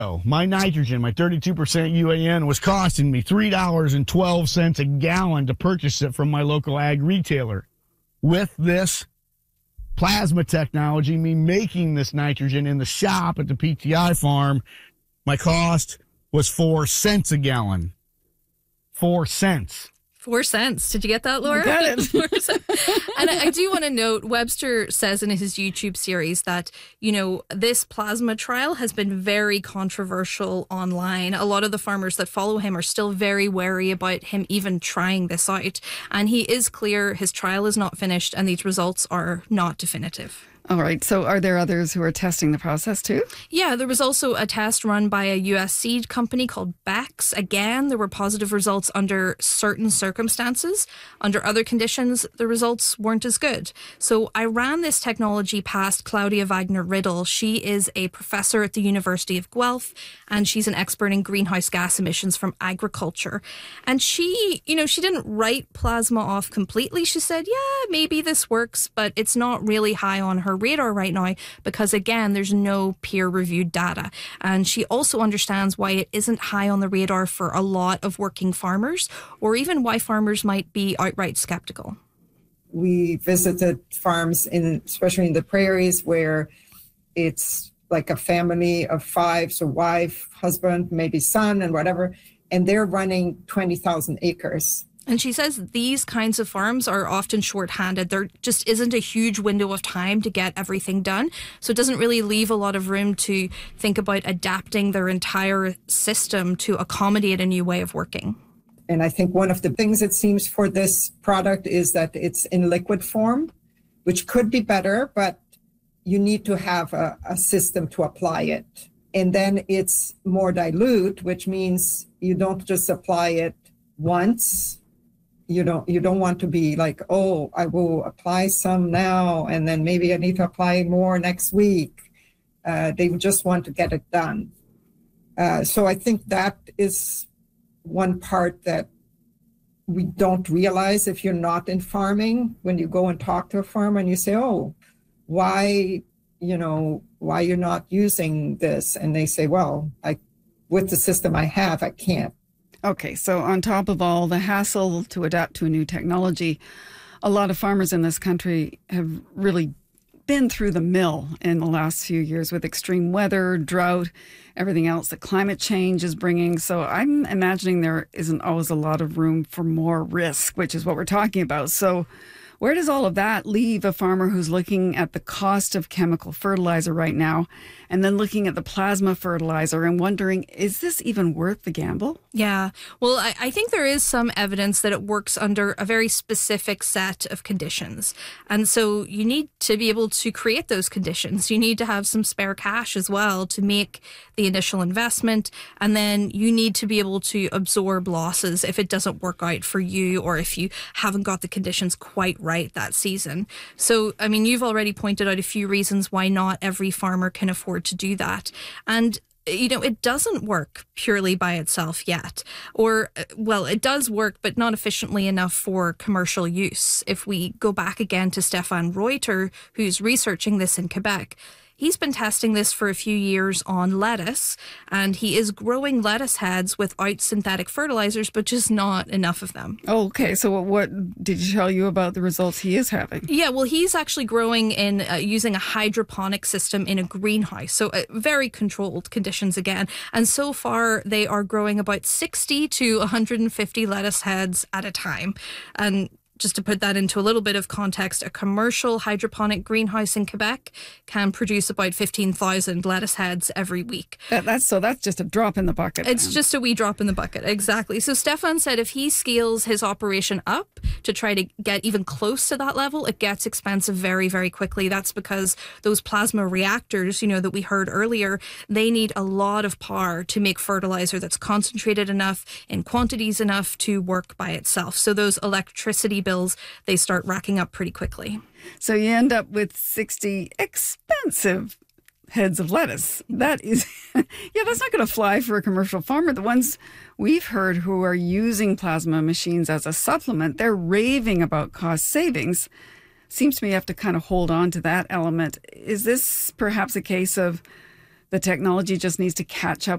Oh, my nitrogen, my 32% UAN, was costing me $3.12 a gallon to purchase it from my local ag retailer. With this plasma technology, me making this nitrogen in the shop at the PTI farm, my cost was 4 cents a gallon. 4 cents. 4 cents. Did you get that, Laura? Got it. 4 cents. And I do want to note, Webster says in his YouTube series that, this plasma trial has been very controversial online. A lot of the farmers that follow him are still very wary about him even trying this out. And he is clear his trial is not finished and these results are not definitive. All right. So are there others who are testing the process too? Yeah, there was also a test run by a US seed company called Bex. Again, there were positive results under certain circumstances. Under other conditions, the results weren't as good. So I ran this technology past Claudia Wagner Riddle. She is a professor at the University of Guelph, and she's an expert in greenhouse gas emissions from agriculture. And she didn't write plasma off completely. She said, yeah, maybe this works, but it's not really high on her radar right now because, again, there's no peer-reviewed data. And she also understands why it isn't high on the radar for a lot of working farmers, or even why farmers might be outright skeptical. We visited farms, especially in the prairies, where it's like a family of 5, so wife, husband, maybe son, and whatever, and they're running 20,000 acres. And she says these kinds of farms are often shorthanded. There just isn't a huge window of time to get everything done. So it doesn't really leave a lot of room to think about adapting their entire system to accommodate a new way of working. And I think one of the things it seems for this product is that it's in liquid form, which could be better, but you need to have a system to apply it. And then it's more dilute, which means you don't just apply it once. You don't want to be like, oh, I will apply some now, and then maybe I need to apply more next week. They just want to get it done. So I think that is one part that we don't realize if you're not in farming. When you go and talk to a farmer and you say, oh, why you're not using this? And they say, well, with the system I have, I can't. Okay, so on top of all the hassle to adapt to a new technology, a lot of farmers in this country have really been through the mill in the last few years with extreme weather, drought, everything else that climate change is bringing. So I'm imagining there isn't always a lot of room for more risk, which is what we're talking about. So where does all of that leave a farmer who's looking at the cost of chemical fertilizer right now and then looking at the plasma fertilizer and wondering, is this even worth the gamble? Yeah. Well, I think there is some evidence that it works under a very specific set of conditions. And so you need to be able to create those conditions. You need to have some spare cash as well to make the initial investment. And then you need to be able to absorb losses if it doesn't work out for you or if you haven't got the conditions quite right that season. So, I mean, you've already pointed out a few reasons why not every farmer can afford to do that. And it doesn't work purely by itself yet. Or, well, it does work, but not efficiently enough for commercial use. If we go back again to Stefan Reuter, who's researching this in Quebec, he's been testing this for a few years on lettuce, and he is growing lettuce heads without synthetic fertilizers, but just not enough of them. Oh, okay. So what did he tell you about the results he is having? Yeah, well, he's actually growing in using a hydroponic system in a greenhouse. So very controlled conditions again. And so far, they are growing about 60 to 150 lettuce heads at a time. And just to put that into a little bit of context, a commercial hydroponic greenhouse in Quebec can produce about 15,000 lettuce heads every week. That's just a drop in the bucket. It's just a wee drop in the bucket, exactly. So Stefan said if he scales his operation up to try to get even close to that level, it gets expensive very, very quickly. That's because those plasma reactors, that we heard earlier, they need a lot of power to make fertilizer that's concentrated enough in quantities enough to work by itself. So those electricity bills, they start racking up pretty quickly. So you end up with 60 expensive heads of lettuce. That is, that's not going to fly for a commercial farmer. The ones we've heard who are using plasma machines as a supplement, they're raving about cost savings. Seems to me you have to kind of hold on to that element. Is this perhaps a case of the technology just needs to catch up